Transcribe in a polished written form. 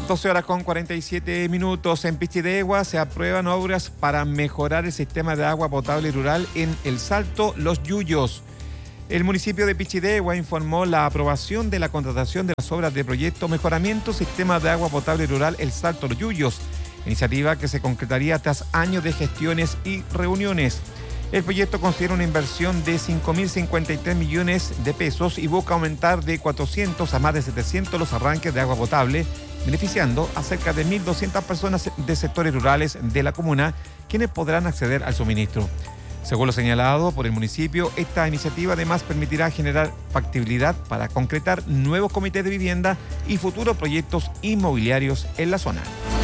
12:47. En Pichidegua se aprueban obras para mejorar el sistema de agua potable rural en El Salto, Los Yuyos. El municipio de Pichidegua informó la aprobación de la contratación de las obras de proyecto Mejoramiento Sistema de Agua Potable Rural El Salto, Los Yuyos, iniciativa que se concretaría tras años de gestiones y reuniones. El proyecto considera una inversión de 5.053 millones de pesos y busca aumentar de 400 a más de 700 los arranques de agua potable, beneficiando a cerca de 1.200 personas de sectores rurales de la comuna, quienes podrán acceder al suministro. Según lo señalado por el municipio, esta iniciativa además permitirá generar factibilidad para concretar nuevos comités de vivienda y futuros proyectos inmobiliarios en la zona.